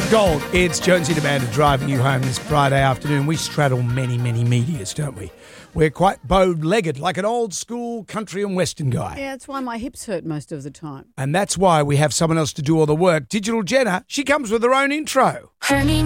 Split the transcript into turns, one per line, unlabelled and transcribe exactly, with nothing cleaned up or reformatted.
Gold, it's Jonesy the Bandit driving you home this Friday afternoon. We straddle many, many medias, don't we? We're quite bow-legged, like an old-school country and western guy.
Yeah, that's why my hips hurt most of the time.
And that's why we have someone else to do all the work. Digital Jenna, she comes with her own intro.
Her name